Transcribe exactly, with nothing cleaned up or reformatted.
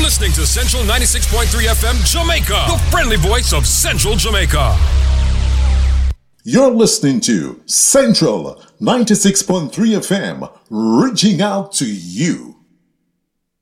listening to Central ninety-six point three F M Jamaica, the friendly voice of Central Jamaica. You're listening to Central ninety-six point three F M, reaching out to you.